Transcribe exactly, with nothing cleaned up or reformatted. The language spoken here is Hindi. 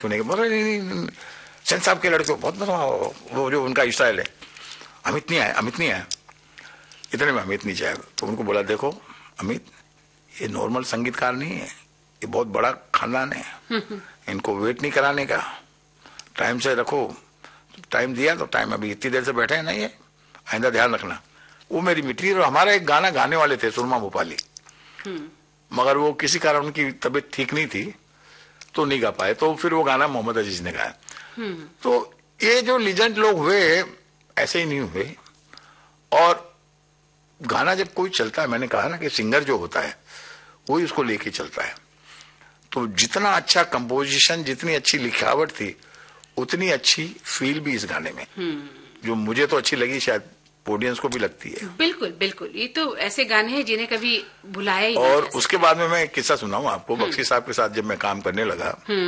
सुनेंगे बोले नहीं नहीं सेन साहब के लड़के बहुत मतलब वो जो उनका स्टाइल है, अमित नहीं आया अमित नहीं आया इतने में अमित नीचे आया तो उनको बोला देखो अमित ये नॉर्मल संगीतकार नहीं है, ये बहुत बड़ा खानदान है, इनको वेट नहीं कराने का, टाइम से रखो, टाइम दिया तो टाइम अभी इतनी देर से बैठे हैं नहीं है, आइंदा ध्यान रखना। वो मेरी मिट्टी और हमारा एक गाना गाने वाले थे सुरमा भोपाली, मगर वो किसी कारण उनकी तबीयत ठीक नहीं थी तो नहीं गा पाए, तो फिर वो गाना मोहम्मद अजीज ने गाया। तो ये जो लीजेंड लोग हुए ऐसे ही नहीं हुए। और गाना जब कोई चलता है, मैंने कहा ना कि सिंगर जो होता है वही उसको लेके चलता है, तो जितना अच्छा कंपोजिशन, जितनी अच्छी लिखावट थी उतनी अच्छी फील भी इस गाने में, जो मुझे तो अच्छी लगी शायद ऑडियंस को भी लगती है। बिल्कुल बिल्कुल, ये तो ऐसे गाने हैं जिन्हें कभी भुलाया ही और नहीं। उसके बाद में मैं एक किस्सा सुनाऊं आपको। बख्शी साहब के साथ जब मैं काम करने लगा